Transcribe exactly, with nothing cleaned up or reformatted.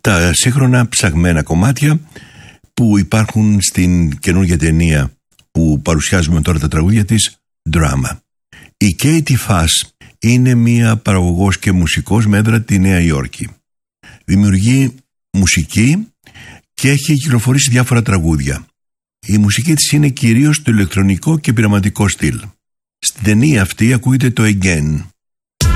τα σύγχρονα ψαγμένα κομμάτια που υπάρχουν στην καινούργια ταινία που παρουσιάζουμε τώρα, τα τραγούδια της, Drama. Η Katie Fass είναι μία παραγωγός και μουσικός με έδρα τη Νέα Υόρκη. Δημιουργεί μουσική και έχει κυκλοφορήσει διάφορα τραγούδια. Η μουσική της είναι κυρίως το ηλεκτρονικό και πειραματικό στυλ. Στην ταινία αυτή ακούγεται το Again.